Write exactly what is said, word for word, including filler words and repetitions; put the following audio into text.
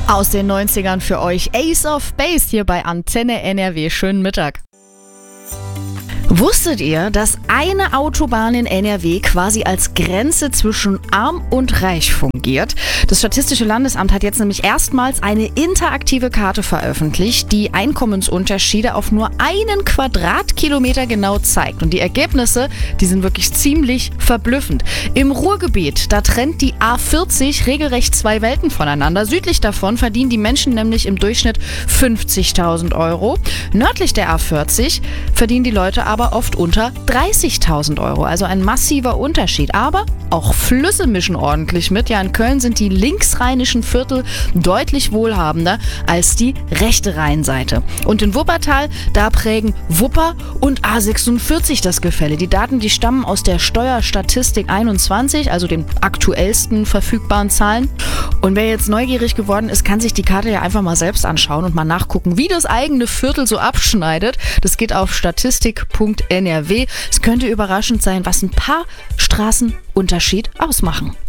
Aus den neunzigern für euch Ace of Base hier bei Antenne N R W. Schönen Mittag. Wusstet ihr, dass eine Autobahn in N R W quasi als Grenze zwischen Arm und Reich fungiert? Das Statistische Landesamt hat jetzt nämlich erstmals eine interaktive Karte veröffentlicht, die Einkommensunterschiede auf nur einen Quadratkilometer genau zeigt. Und die Ergebnisse, die sind wirklich ziemlich verblüffend. Im Ruhrgebiet, da trennt die A vierzig regelrecht zwei Welten voneinander. Südlich davon verdienen die Menschen nämlich im Durchschnitt fünfzigtausend Euro. Nördlich der A vierzig verdienen die Leute aber aber oft unter dreißigtausend Euro. Also ein massiver Unterschied. Aber auch Flüsse mischen ordentlich mit. Ja, in Köln sind die linksrheinischen Viertel deutlich wohlhabender als die rechte Rheinseite. Und in Wuppertal, da prägen Wupper und A sechsundvierzig das Gefälle. Die Daten, die stammen aus der Steuerstatistik einundzwanzig, also den aktuellsten verfügbaren Zahlen. Und wer jetzt neugierig geworden ist, kann sich die Karte ja einfach mal selbst anschauen und mal nachgucken, wie das eigene Viertel so abschneidet. Das geht auf statistik punkt n r w. Es könnte überraschend sein, was ein paar Straßen Unterschied ausmachen.